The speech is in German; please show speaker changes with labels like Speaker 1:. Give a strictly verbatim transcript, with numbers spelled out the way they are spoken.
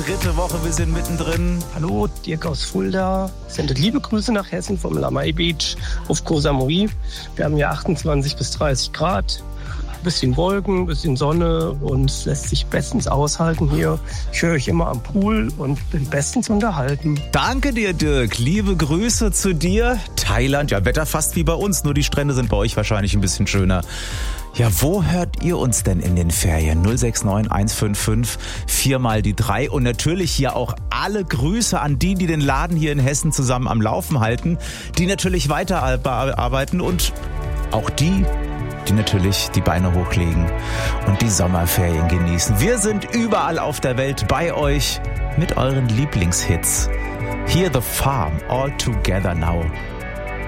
Speaker 1: dritte Woche, wir sind mittendrin.
Speaker 2: Hallo, Dirk aus Fulda. Sendet liebe Grüße nach Hessen vom Lamay Beach auf Koh Samui. Wir haben hier achtundzwanzig bis dreißig Grad. Bisschen Wolken, bisschen Sonne und es lässt sich bestens aushalten hier. Ich höre euch immer am Pool und bin bestens unterhalten.
Speaker 1: Danke dir, Dirk. Liebe Grüße zu dir. Thailand, ja, Wetter fast wie bei uns, nur die Strände sind bei euch wahrscheinlich ein bisschen schöner. Ja, wo hört ihr uns denn in den Ferien? null sechs neun eins fünf fünf vier mal die drei und natürlich hier auch alle Grüße an die, die den Laden hier in Hessen zusammen am Laufen halten, die natürlich weiterarbeiten und auch die, die natürlich die Beine hochlegen und die Sommerferien genießen. Wir sind überall auf der Welt bei euch mit euren Lieblingshits. Hier The Farm, All Together Now.